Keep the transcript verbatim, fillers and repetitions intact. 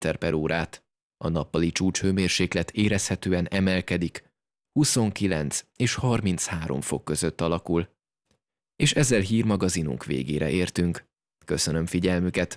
per órát. A nappali csúcshőmérséklet érezhetően emelkedik, huszonkilenc és harminchárom fok között alakul. És ezzel hírmagazinunk végére értünk. Köszönöm figyelmüket!